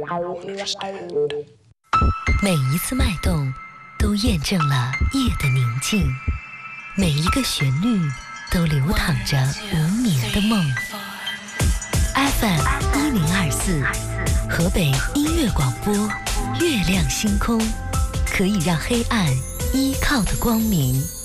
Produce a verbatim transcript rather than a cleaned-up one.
每一次脉动都验证了夜的宁静，每一个旋律都流淌着无眠的梦。F M 一零二四，河北音乐广播，月亮星空，可以让黑暗依靠的光明。